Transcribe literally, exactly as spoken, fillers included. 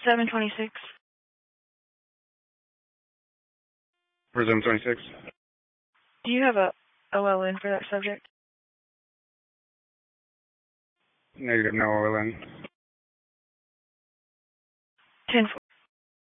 seven twenty-six. For seven twenty-six? Do you have a O L N for that subject? Negative, no O L N. ten